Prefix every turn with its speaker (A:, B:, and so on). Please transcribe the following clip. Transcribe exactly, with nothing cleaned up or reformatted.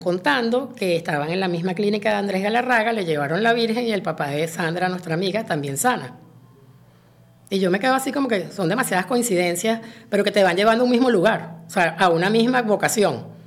A: contando que estaban en la misma clínica de Andrés Galarraga, le llevaron la Virgen y el papá de Sandra, nuestra amiga, también sana. Y yo me quedo así como que son demasiadas coincidencias, pero que te van llevando a un mismo lugar, o sea, a una misma vocación.